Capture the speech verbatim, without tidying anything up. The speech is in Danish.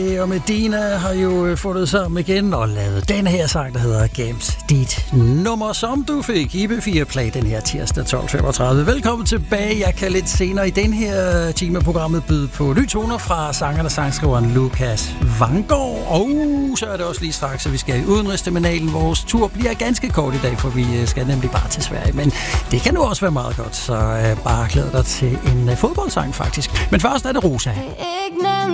Og Medina har jo fundet sammen igen og lavet den her sang, der hedder Gemt dit nummer, som du fik i B fire Play den her tirsdag tolv femogtredive. Velkommen tilbage. Jeg kan lidt senere i den her time-programmet byde på nye toner fra sangeren og sangskriveren Lukas Vanggaard. Og så er det også lige straks, at vi skal i udenrigsterminalen. Vores tur bliver ganske kort i dag, for vi skal nemlig bare til Sverige. Men det kan nu også være meget godt, så bare glæd dig til en fodboldsang faktisk. Men først er det Rosa.